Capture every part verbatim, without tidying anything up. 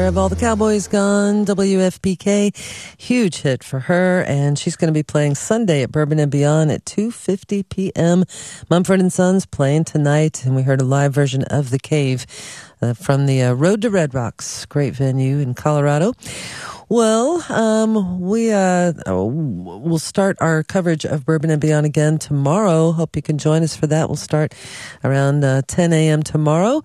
Of All the Cowboys Gone, W F P K, huge hit for her, and she's going to be playing Sunday at Bourbon and Beyond at two fifty p.m. Mumford and Sons playing tonight, and we heard a live version of The Cave uh, from the uh, Road to Red Rocks, great venue in Colorado. Well, um, we, uh, we'll start our coverage of Bourbon and Beyond again tomorrow. Hope you can join us for that. We'll start around uh, ten a.m. tomorrow,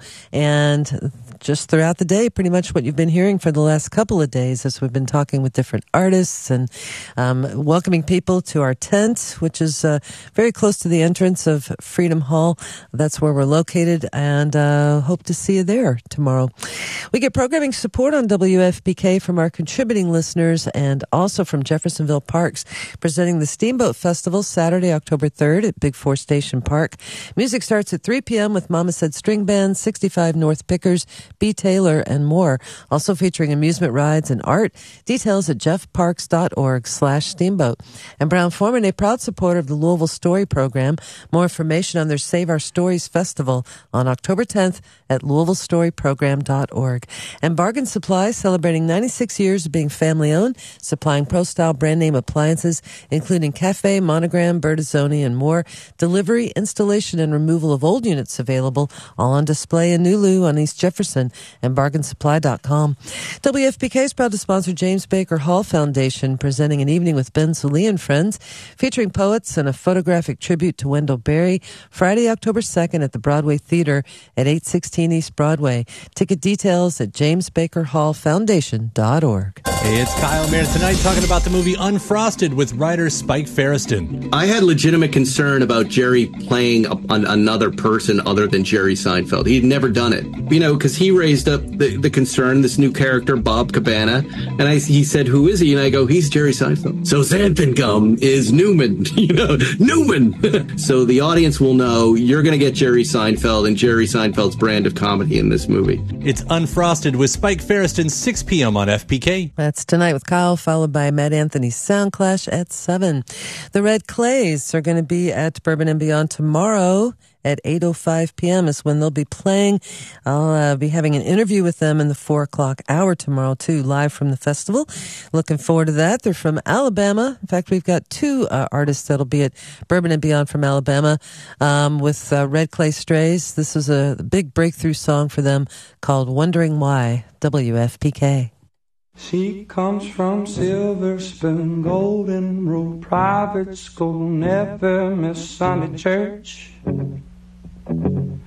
and just throughout the day, pretty much what you've been hearing for the last couple of days as we've been talking with different artists and um, welcoming people to our tent, which is uh, very close to the entrance of Freedom Hall. That's where we're located, and uh, hope to see you there tomorrow. We get programming support on W F P K from our contributing listeners and also from Jeffersonville Parks, presenting the Steamboat Festival Saturday, October third at Big Four Station Park. Music starts at three p.m. with Mama Said String Band, sixty-five North Pickers, B. Taylor, and more. Also featuring amusement rides and art. Details at jeffparks.org slash steamboat. And Brown-Forman, a proud supporter of the Louisville Story Program. More information on their Save Our Stories Festival on October tenth at louisville story program dot org. And Bargain Supply, celebrating ninety-six years of being family-owned, supplying pro-style brand name appliances, including Cafe, Monogram, Bertazzoni, and more. Delivery, installation, and removal of old units available, all on display in Nulu on East Jefferson and bargain supply dot com. W F P K is proud to sponsor James Baker Hall Foundation, presenting an evening with Ben Sully and friends, featuring poets and a photographic tribute to Wendell Berry, Friday, October second at the Broadway Theater at eight sixteen East Broadway. Ticket details at james baker hall foundation dot org. Hey, it's Kyle Mayer tonight talking about the movie Unfrosted with writer Spike Feresten. I had legitimate concern about Jerry playing a, an, another person other than Jerry Seinfeld. He'd never done it, you know, because he raised up the, the concern, this new character, Bob Cabana, and I, he said, who is he? And I go, he's Jerry Seinfeld. So Xanthan Gum is Newman, you know, Newman. So the audience will know you're going to get Jerry Seinfeld and Jerry Seinfeld's brand of comedy in this movie. It's Unfrosted with Spike Feresten, six p.m. on F P K. That's tonight with Kyle, followed by Matt Anthony's Sound Clash at seven. The Red Clays are going to be at Bourbon and Beyond tomorrow at eight oh five p.m. is when they'll be playing. I'll uh, be having an interview with them in the four o'clock hour tomorrow, too, live from the festival. Looking forward to that. They're from Alabama. In fact, we've got two uh, artists that'll be at Bourbon and Beyond from Alabama um, with uh, Red Clay Strays. This is a big breakthrough song for them called Wondering Why. W F P K. She comes from Silver Spoon, Golden Rule Private School, never miss Sunday church.